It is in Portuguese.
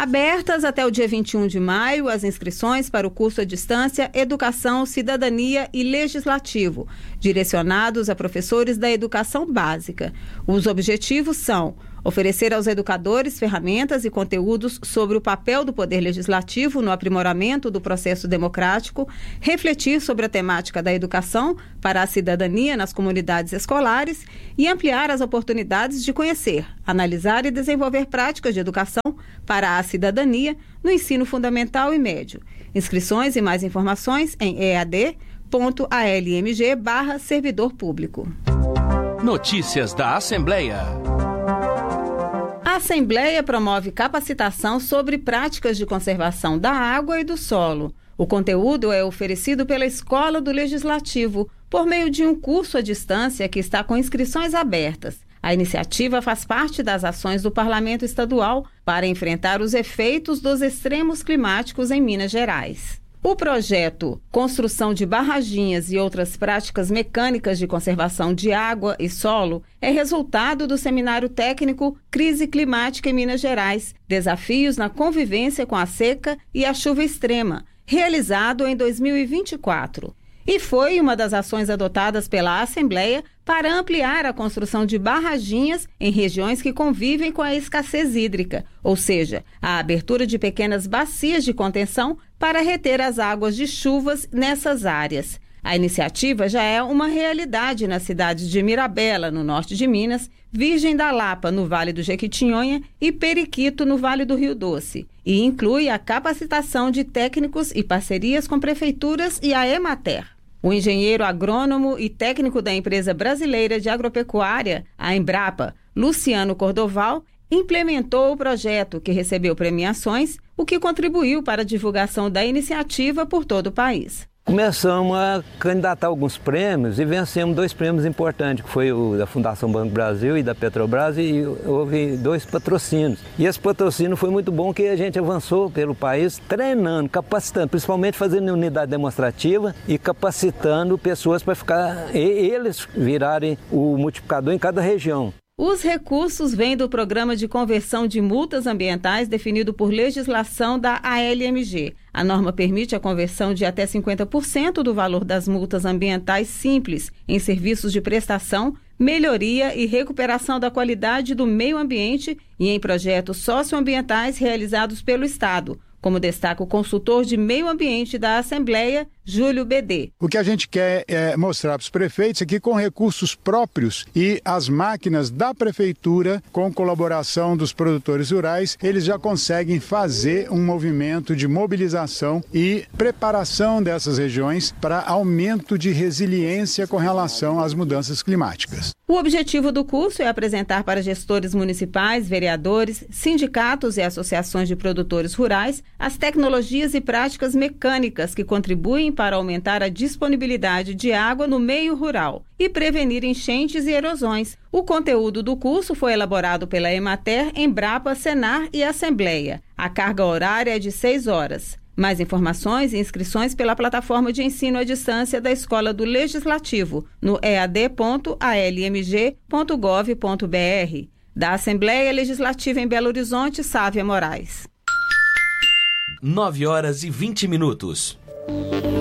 Abertas até o dia 21 de maio as inscrições para o curso à distância Educação, Cidadania e Legislativo, direcionados a professores da educação básica. Os objetivos são oferecer aos educadores ferramentas e conteúdos sobre o papel do Poder Legislativo no aprimoramento do processo democrático, refletir sobre a temática da educação para a cidadania nas comunidades escolares e ampliar as oportunidades de conhecer, analisar e desenvolver práticas de educação para a cidadania no ensino fundamental e médio. Inscrições e mais informações em ead.almg/servidor público. Notícias da Assembleia. A Assembleia promove capacitação sobre práticas de conservação da água e do solo. O conteúdo é oferecido pela Escola do Legislativo por meio de um curso à distância que está com inscrições abertas. A iniciativa faz parte das ações do Parlamento Estadual para enfrentar os efeitos dos extremos climáticos em Minas Gerais. O projeto Construção de Barraginhas e Outras Práticas Mecânicas de Conservação de Água e Solo é resultado do Seminário Técnico Crise Climática em Minas Gerais, Desafios na Convivência com a Seca e a Chuva Extrema, realizado em 2024. E foi uma das ações adotadas pela Assembleia para ampliar a construção de barraginhas em regiões que convivem com a escassez hídrica, ou seja, a abertura de pequenas bacias de contenção para reter as águas de chuvas nessas áreas. A iniciativa já é uma realidade nas cidades de Mirabela, no norte de Minas, Virgem da Lapa, no Vale do Jequitinhonha e Periquito, no Vale do Rio Doce, e inclui a capacitação de técnicos e parcerias com prefeituras e a Emater. O engenheiro agrônomo e técnico da empresa brasileira de agropecuária, a Embrapa, Luciano Cordoval, implementou o projeto, que recebeu premiações, o que contribuiu para a divulgação da iniciativa por todo o país. Começamos a candidatar alguns prêmios e vencemos 2 prêmios importantes, que foi o da Fundação Banco Brasil e da Petrobras, e houve 2 patrocínios. E esse patrocínio foi muito bom, que a gente avançou pelo país treinando, capacitando, principalmente fazendo unidade demonstrativa e capacitando pessoas para eles virarem o multiplicador em cada região. Os recursos vêm do Programa de Conversão de Multas Ambientais definido por legislação da ALMG. A norma permite a conversão de até 50% do valor das multas ambientais simples em serviços de prestação, melhoria e recuperação da qualidade do meio ambiente e em projetos socioambientais realizados pelo Estado, como destaca o consultor de meio ambiente da Assembleia, Júlio BD. O que a gente quer é mostrar para os prefeitos é que com recursos próprios e as máquinas da prefeitura, com colaboração dos produtores rurais, eles já conseguem fazer um movimento de mobilização e preparação dessas regiões para aumento de resiliência com relação às mudanças climáticas. O objetivo do curso é apresentar para gestores municipais, vereadores, sindicatos e associações de produtores rurais as tecnologias e práticas mecânicas que contribuem para aumentar a disponibilidade de água no meio rural e prevenir enchentes e erosões. O conteúdo do curso foi elaborado pela Emater, Embrapa, Senar e Assembleia. A carga horária é de 6 horas. Mais informações e inscrições pela plataforma de ensino à distância da Escola do Legislativo, no ead.almg.gov.br. Da Assembleia Legislativa em Belo Horizonte, Sávia Moraes. 9h20.